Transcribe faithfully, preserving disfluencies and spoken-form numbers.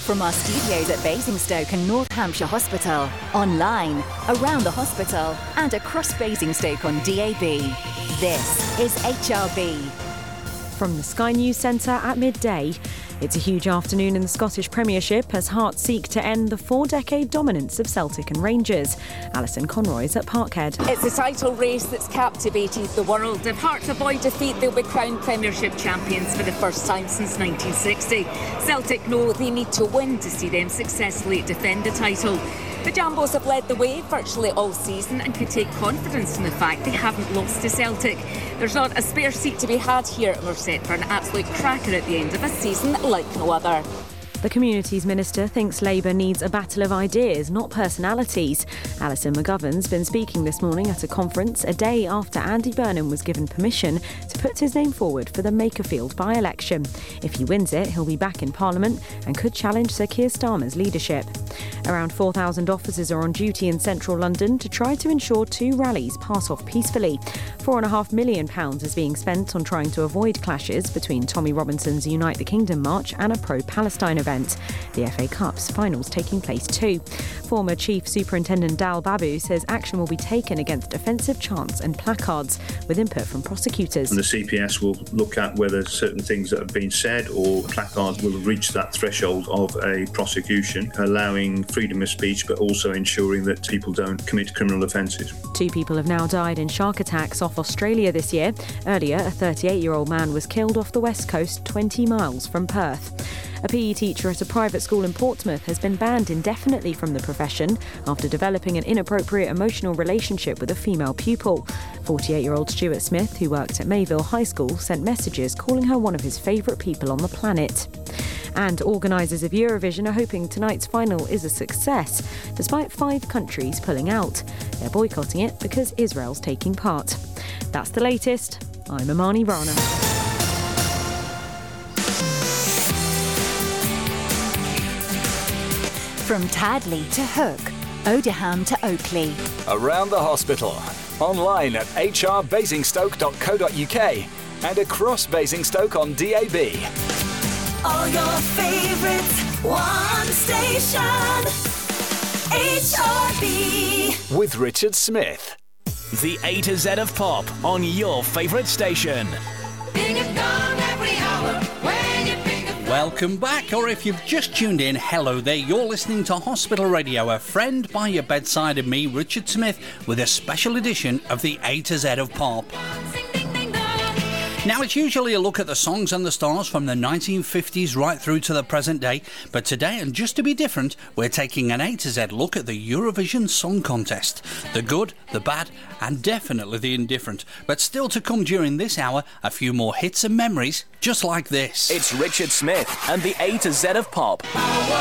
From our studios at Basingstoke and North Hampshire Hospital, online, around the hospital, and across Basingstoke on D A B. This is H R B. From the Sky News Centre at midday, it's a huge afternoon in the Scottish Premiership as Hearts seek to end the four-decade dominance of Celtic and Rangers. Alison Conroy's at Parkhead. It's a title race that's captivated the world. If Hearts avoid defeat, they'll be crowned Premiership champions for the first time since nineteen sixty. Celtic know they need to win to see them successfully defend the title. The Jambos have led the way virtually all season and can take confidence in the fact they haven't lost to Celtic. There's not a spare seat to be had here, and we're set for an absolute cracker at the end of a season like no other. The Communities Minister thinks Labour needs a battle of ideas, not personalities. Alison McGovern's been speaking this morning at a conference a day after Andy Burnham was given permission to put his name forward for the Makerfield by-election. If he wins it, he'll be back in Parliament and could challenge Sir Keir Starmer's leadership. Around four thousand officers are on duty in central London to try to ensure two rallies pass off peacefully. Four and a half million pounds is being spent on trying to avoid clashes between Tommy Robinson's Unite the Kingdom march and a pro-Palestine event. The F A Cup's finals taking place too. Former Chief Superintendent Dal Babu says action will be taken against offensive chants and placards with input from prosecutors. And the C P S will look at whether certain things that have been said or placards will reach that threshold of a prosecution, allowing freedom of speech but also ensuring that people don't commit criminal offences. Two people have now died in shark attacks off Australia this year. Earlier, a thirty-eight-year-old man was killed off the west coast, twenty miles from Perth. A P E teacher at a private school in Portsmouth has been banned indefinitely from the profession after developing an inappropriate emotional relationship with a female pupil. forty-eight-year-old Stuart Smith, who worked at Mayville High School, sent messages calling her one of his favourite people on the planet. And organisers of Eurovision are hoping tonight's final is a success, despite five countries pulling out. They're boycotting it because Israel's taking part. That's the latest. I'm Amani Rana. From Tadley to Hook, Odiham to Oakley. Around the hospital, online at h r basingstoke dot co dot u k and across Basingstoke on D A B. All your favourites, one station, H R B. With Richard Smith. The A to Z of pop on your favourite station. Bing a gong every hour when you bing a Welcome back, or if you've just tuned in, hello there. You're listening to Hospital Radio, a friend by your bedside, and me, Richard Smith, with a special edition of the A to Z of pop. Now, it's usually a look at the songs and the stars from the nineteen fifties right through to the present day, but today, and just to be different, we're taking an A to Z look at the Eurovision Song Contest. The good, the bad, and definitely the indifferent. But still to come during this hour, a few more hits and memories just like this. It's Richard Smith and the A to Z of pop. hour.